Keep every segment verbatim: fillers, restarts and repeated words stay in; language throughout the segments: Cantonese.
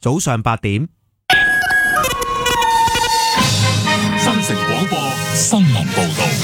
早上八點。 新城廣播新聞報道。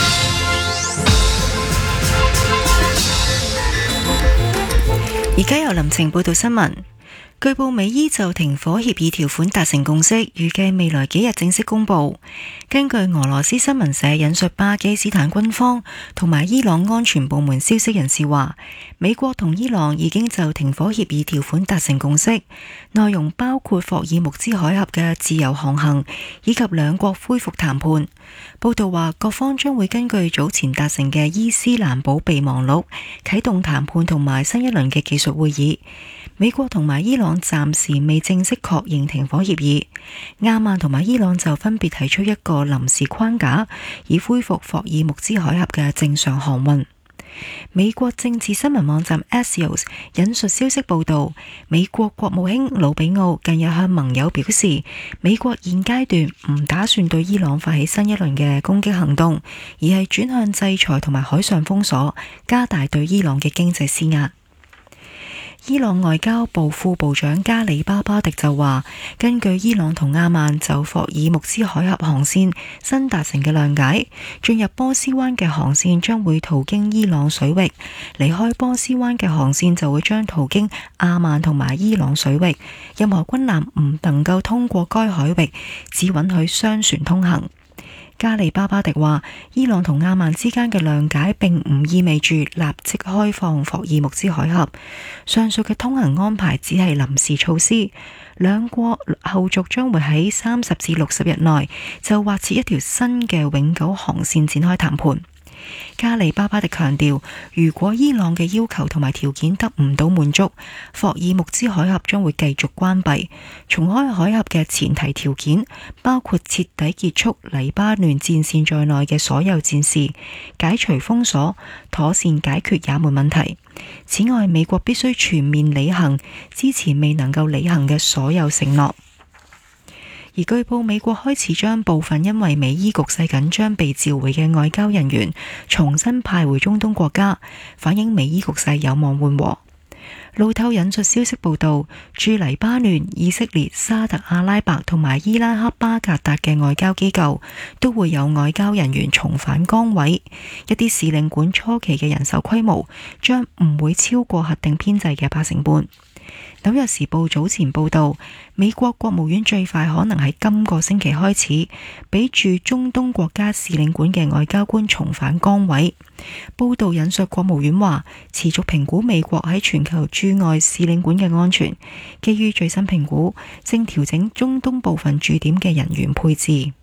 而家由林晴報道新聞。據報美伊就停火協議條款達成共識，預計未來幾日正式公佈。根據俄羅斯新聞社引述巴基斯坦軍方同埋伊朗安全部門消息人士話，美國同伊朗已經就停火協議條款達成共識，內容包括霍爾木茲海峽嘅自由航行以及兩國恢復談判。報道話，各方將會根據早前達成嘅伊斯蘭堡備忘錄啟動談判同埋新一輪嘅技術會議。美國同埋伊朗暫時未正式確認停火協議，亞曼同埋伊朗就分別提出一個臨時框架，以恢復霍爾木茲海峽嘅正常航運。美國政治新聞網站 Axios 引述消息報道，美國國務卿魯比奧近日向盟友表示，美國現階段唔打算對伊朗發起新一輪嘅攻擊行動，而係轉向制裁同埋海上封鎖，加大對伊朗嘅經濟施壓。伊朗外交部副部長加里巴巴迪就話，根據伊朗同阿曼就霍爾木茲海峽航線新達成嘅諒解，進入波斯灣嘅航線將會途經伊朗水域，離開波斯灣嘅航線就會將途經阿曼同埋伊朗水域，任何軍艦唔能夠通過該海域，只允許商船通行。加里巴巴迪話，伊朗同阿曼之間嘅諒解並唔意味住立即開放霍爾木茲海峽，上述嘅通行安排只係臨時措施，兩國後續將會喺三十至六十日內就劃設一條新嘅永久航線展開談判。加里巴巴迪強調，如果伊朗嘅要求同埋條件得唔到滿足，霍爾木茲海峽將會繼續關閉。重開海峽嘅前提條件包括徹底結束黎巴嫩戰線在內嘅所有戰事，解除封鎖，妥善解決也門問題。此外，美國必須全面履行之前未能夠履行嘅所有承諾。而據報，美國開始將部分因為美伊局勢緊張被召回嘅外交人員重新派回中東國家，反映美伊局勢有望緩和。路透引述消息報道，駐黎巴嫩、以色列、沙特阿拉伯同埋伊拉克巴格達嘅外交機構都會有外交人員重返崗位，一啲使領館初期嘅人手規模將唔會超過核定編制嘅八成半。紐約時報早前報道，美國國務院最快可能喺今個星期開始俾駐中東國家使領館嘅外交官重返崗位。報道引述國務院話，持續評估美國喺全球駐外使領館嘅安全，基於最新評估，正調整中東部分駐點嘅人員配置。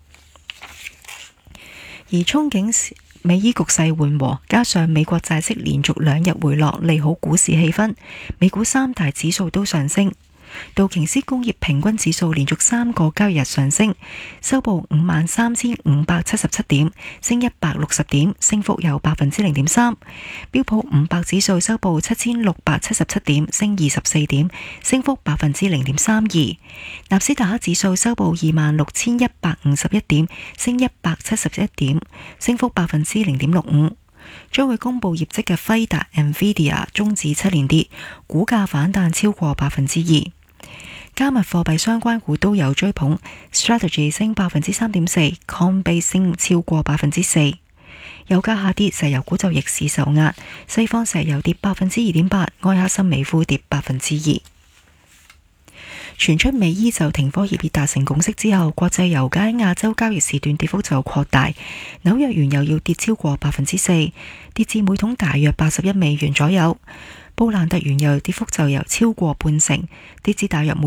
而憧憬美伊局勢緩和，加上美國債息連續兩日回落，利好股市氣氛，美股三大指數都上升。道瓊斯工業平均指數連續三個交易日上升，收報五萬三千五百七十七點，升一百六十點，升幅有百分之零點三。標普五百指數收報七千六百七十七點，升二十四點，升幅百分之零點三二。納斯達克指數收報二萬六千一百五十一點，升一百七十一點，升幅百分之零點六五。將會公布業績嘅輝達 Nvidia 終止七連跌，股價反彈超過百分之二。加密貨幣相關股都有追捧 ，Strategy 升百分之三點四 ，Coinbase 升超過百分之四。油價下跌，石油股就逆市受壓，西方石油跌百分之二點八，埃克森美孚跌百分之二。傳出美伊就停火協議達成共識之後，國際油價喺亞洲交易時段跌幅就擴大，紐約原油要跌超過百分之四，跌至每桶大約八十一美元左右。布蘭特原油跌幅就由超過半成跌至大約每